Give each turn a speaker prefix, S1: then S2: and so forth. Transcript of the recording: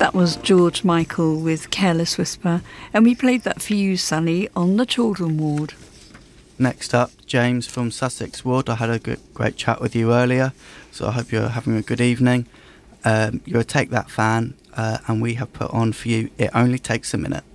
S1: That was George Michael with Careless Whisper, and we played that for you, Sally, on the children ward.
S2: Next up, James from Sussex Ward. I had a great chat with you earlier, so I hope you're having a good evening. You're a Take That fan, and we have put on for you It Only Takes a Minute.